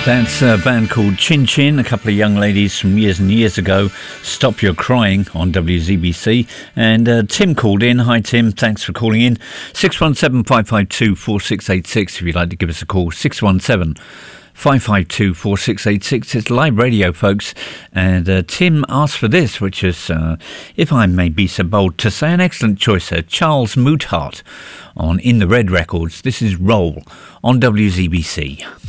That's a band called Chin Chin, a couple of young ladies from years and years ago. Stop Your Crying on WZBC. And Tim called in. Hi, Tim. Thanks for calling in. 617-552-4686 if you'd like to give us a call. 617-552-4686. It's live radio, folks. And Tim asked for this, which is, if I may be so bold to say, an excellent choice. Charles Mouthart on In the Red Records. This is Roll on WZBC.